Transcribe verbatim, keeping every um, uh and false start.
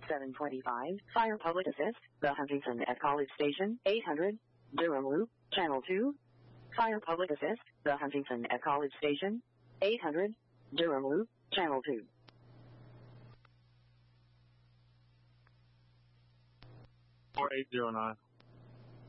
seven twenty-five. Fire Public Assist, the Huntington at College Station, eight hundred. Durham Loop, Channel two. Fire Public Assist, the Huntington at College Station, eight hundred. Durham Loop, Channel two. four eight zero nine.